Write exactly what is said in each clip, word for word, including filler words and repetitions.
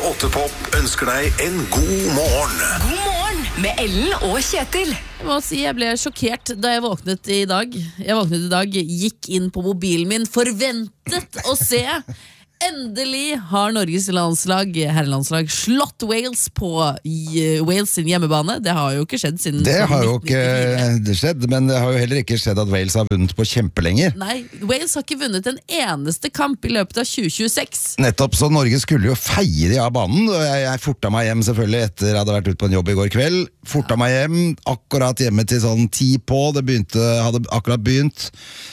åtte Pop ønsker deg en god morgen. God morgen med Ellen og Kjetil. Jeg må si jeg ble sjokkert da jeg våknet i dag. Jeg våknet i dag, gikk inn på mobilen min, forventet å se. Endelig har Norges landslag, herrelandslag, slått Wales på Wales sin hjemmebane. Det har jo ikke skjedd siden Det har jo ikke skjedd, men det har jo heller ikke skjedd at Wales har vunnet på kjempelenger. Nei, Wales har ikke vunnet en eneste kamp i løpet av tjue tjueseks. Nettopp, så Norge skulle jo feie de av banen, og jeg, jeg forta meg hjem selvfølgelig etter jeg hadde vært ute på en jobb i går kveld. Forta meg hjem, akkurat hjemme til sånn ti på, det begynte, hadde akkurat begynt.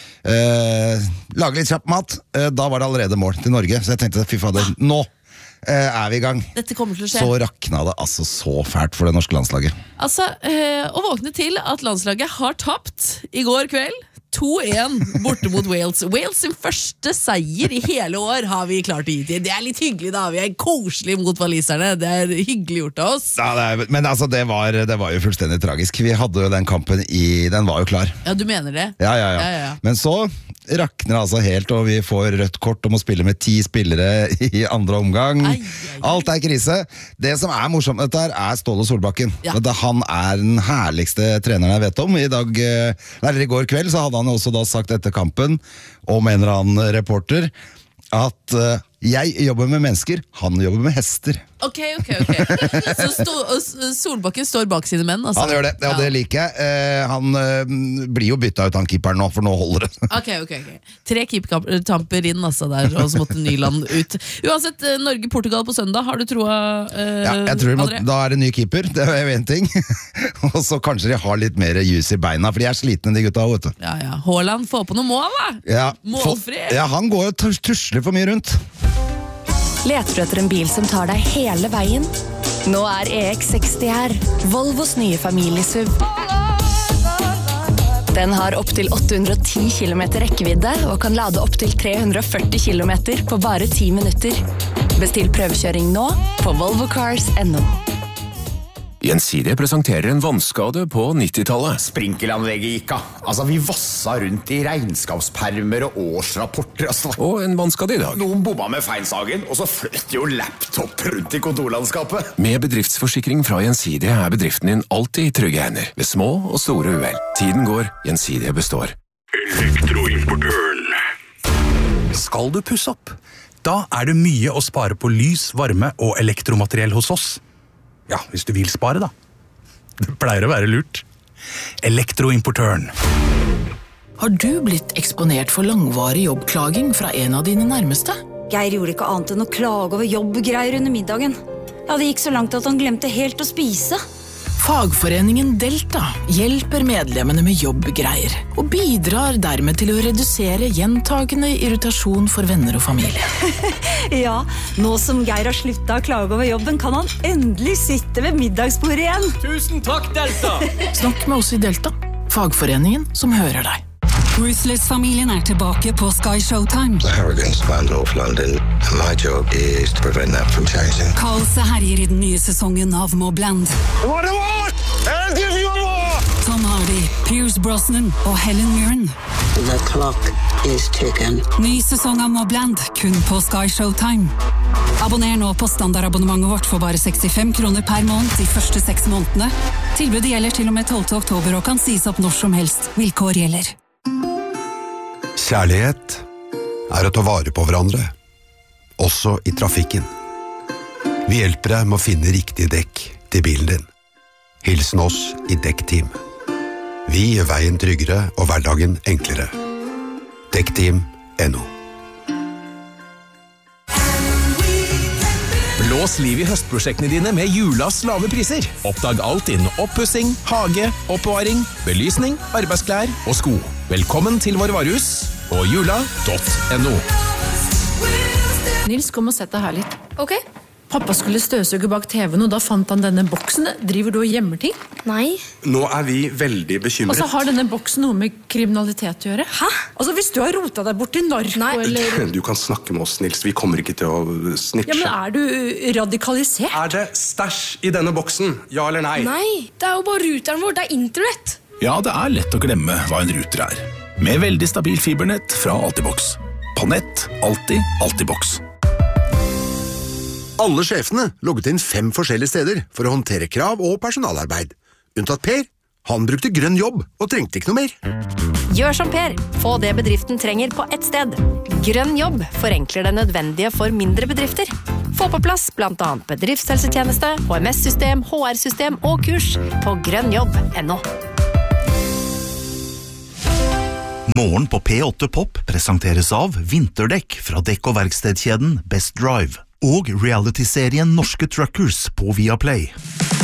Eh, lage litt kjapp mat. eh, Da var det allerede mål til Norge. Så jeg tenkte, fy fader, nå eh, er vi i gang. Dette kommer til å skje. Så rakna det altså så fælt for det norske landslaget. Altså, eh, å våkne til at landslaget har tapt i går kveld to en borte mot Wales. Wales sin første seier i hele år har vi klart å gi til. Det er litt hyggelig da, vi er koselig mot waliserne. Det er hyggelig gjort av oss. Ja, det er, men altså, det var, det var jo fullstendig tragisk. Vi hadde jo den kampen i, den var jo klar. Ja, du mener det? Ja, ja, ja, ja, ja, ja. Men så rakner det altså helt, og vi får rødt kort om å spille med ti spillere i andre omgang. Ai, ai, ai. Alt er krise. Det som er morsomt med dette her, er Ståle Solbakken. Ja. Han er den herligste treneren jeg vet om. I dag, eller i går kveld så hadde han også da sagt etter kampen om en eller annen reporter at uh, jeg jobber med mennesker, han jobber med hester. Ok, ok, ok. Så stå, Solbakken står bak sine menn, altså? Han gjør det, ja, det liker jeg. Eh, han eh, blir jo bytta ut han keeperen nå, for nå holder det. Ok, ok, ok. Tre keepertamper inn, altså, der, og så måtte Nyland ut. Uansett, eh, Norge-Portugal på søndag, har du troa, eh, Ja, jeg tror må, André? da er det ny keeper, det er jo en ting. Og så kanskje de har litt mer juice i beina, for de er slitne, de gutta, vet du. Ja, ja. Haaland får på noe mål, da! Ja, Målfri! for, ja, han går jo tus- tusler for mye rundt. Leter du etter en bil som tar deg hele veien? Nå er E X seksti her, Volvos nye familiesuv. Den har opp til åtte hundre og ti kilometer rekkevidde og kan lade opp til tre hundre og førti kilometer på bare ti minutter. Bestill prøvekjøring nå på volvo cars punktum no. Gjensidige presenterer en vannskade på nittitallet. Sprinkelanlegget gikk av. Altså, vi vassa rundt i regnskapspermer og årsrapporter. Altså. Og en vannskade i dag. Noen bomma med feinsagen, og så fløt jo laptop rundt i kontorlandskapet. Med bedriftsforsikring fra Gjensidige er bedriften din alltid i trygge hender. Ved små og store uhell. Tiden går, Gjensidige består. Elektroimportøren. Skal du pusse opp? Da er det mye å spare på lys, varme og elektromateriell hos oss. Ja, hvis du vil spare da. Det pleier å være lurt. Elektroimportøren. Har du blitt eksponert for langvarig jobbklaging fra en av dine nærmeste? Geir gjorde ikke annet enn å klage over jobbgreier under middagen. Ja, det gikk så langt at han glemte helt å spise. Fagforeningen Delta hjelper medlemmene med jobbgreier og bidrar dermed til å redusere gjentagende irritasjon for venner og familie. Ja, nå som Geir har sluttet å klage over jobben, kan han endelig sitte ved middagsbordet igjen. Tusen takk, Delta! Snakk med oss i Delta, fagforeningen som hører deg. Ruthless-familien er tilbake på Sky Showtime. The Harrogans land North London, and my job is to prevent that from changing. Kaoset herjer i den nye sesongen av Mobland. What do you want? I'll give you more! Tom Hardy, Pierce Brosnan og Helen Mirren. The clock is ticking. Ny sesong av Mobland, kun på Sky Showtime. Abonner nå på standardabonnementet vårt for bare sekstifem kroner per måned de første seks månedene. Tilbudet gjelder til og med tolvte oktober og kan sies opp når som helst. Vilkår gjelder. Kjærlighet er å ta vare på hverandre, også i trafikken. Vi hjelper deg med å finne riktig dekk til bilen din. Hilsen oss i Dekkteam. Vi gjør veien tryggere og hverdagen enklere. Dekkteam punktum no. Blås liv i høstprosjektene dine med Julas lave priser. Oppdag alt innen oppussing, hage, oppbevaring, belysning, arbeidsklær og sko. Velkommen til vår varehus på jula punktum no. Nils, kom og sett deg her litt. Ok. Pappa skulle støvsuge bak T V-en, og da fant han denne boksen. Driver du og gjemmer ting? Nei. Nå er vi veldig bekymret. Og så har denne boksen noe med kriminalitet å gjøre. Hæ? Altså, hvis du har rotet deg bort til narko, eller... Du kan snakke med oss, Nils. Vi kommer ikke til å snitche. Ja, men er du radikalisert? Er det stæsj i denne boksen? Ja eller nei? Nei, det er jo bare ruteren vår. Det er internett. Ja, det er lett å glemme hva en ruter er. Med veldig stabil fibernett fra Altibox. På nett, alltid, Altibox. Alle sjefene logget inn fem forskjellige steder for å håndtere krav og personalarbeid. Unntatt Per. Han brukte grønn jobb og trengte ikke noe mer. Gjør som Per. Få det bedriften trenger på ett sted. Grønn jobb forenkler det nødvendige for mindre bedrifter. Få på plass blant annet bedriftshelsetjeneste, H M S-system, H R-system og kurs på grønnjobb punktum no. Morgen på P åtte Pop presenteres av vinterdekk fra dekk- og verkstedkjeden Best Drive og reality-serien Norske Truckers på Viaplay.